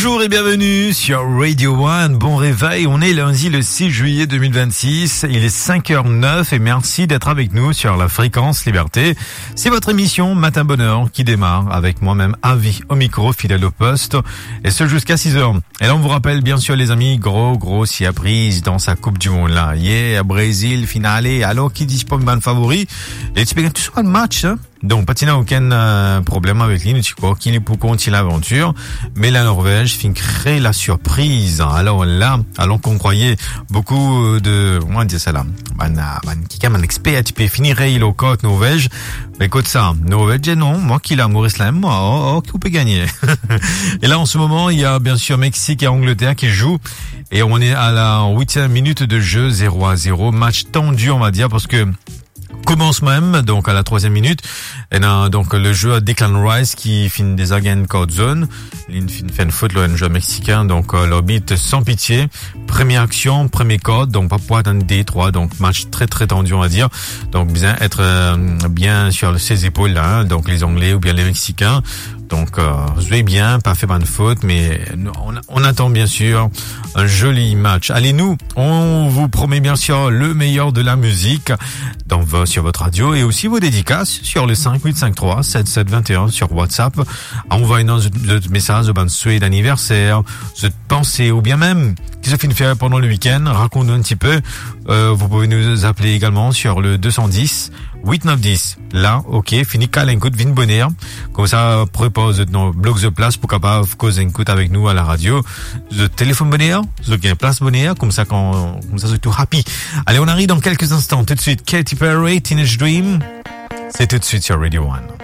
Bonjour et bienvenue sur Radio One. Bon réveil, on est lundi le 6 juillet 2026. Il est 5h09 et merci d'être avec nous sur la fréquence Liberté. C'est votre émission Matin Bonheur qui démarre avec moi-même Avi au micro, fidèle au poste. Et ce jusqu'à 6h. Et là on vous rappelle bien sûr les amis, gros surprise dans sa Coupe du Monde là. Yeah, Brésil, finale. Alors qui dispose de favori. Et tu peux tout sur le match, hein. Donc, pas aucun problème avec lui, tu crois qu'il est pour continuer l'aventure. Mais la Norvège fin créer la surprise. Alors là, alors qu'on croyait beaucoup de, comment dire ça là, qui est un expert, tu peux finir il au côte Norvège. Mais écoute ça, Norvège, non, moi qui l'a, Maurice Lam, moi, qui peut gagner. Et là, en ce moment, il y a bien sûr Mexique et Angleterre qui jouent. Et on est à la 8e minute de jeu, 0-0. Match tendu, on va dire, parce que commence même, donc à la 3e minute, et là, donc le jeu à Declan Rice qui finit des again code zone, il fait une faute le jeu mexicain, donc l'arbitre sans pitié, première action, premier code, donc pas pour atteindre D3, donc match très tendu on va dire, donc bien être bien sur ses épaules là, hein, donc les Anglais ou bien les Mexicains. Donc, jouez bien, pas fait de faute, mais on attend bien sûr un joli match. Allez, nous, on vous promet bien sûr le meilleur de la musique sur votre radio et aussi vos dédicaces sur le 5853-7721 sur WhatsApp. Envoyez-nous votre message au souhait d'anniversaire, votre pensée ou bien même qui se finit faire pendant le week-end. Racontez-nous un petit peu. Vous pouvez nous appeler également sur le 210 8-9-10. Là, ok, fini qu'à l'écoute, vin bonheur. Comme ça, propose nos blocs de place pour capable causer une écoute avec nous à la radio. Le téléphone bonheur, le gain place bonheur, comme ça c'est tout happy. Allez, on arrive dans quelques instants. Tout de suite, Katy Perry, Teenage Dream. C'est tout de suite sur Radio One.